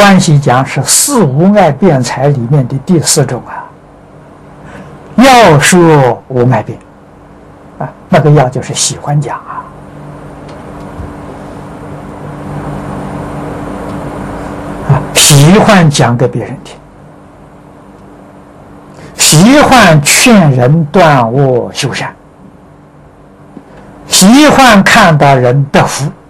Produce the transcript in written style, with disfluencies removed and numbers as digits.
欢喜讲是四无碍辩才里面的第4种啊。要说无碍辩啊，那个要就是喜欢讲喜欢讲给别人听，喜欢劝人断恶修善，喜欢看到人得福。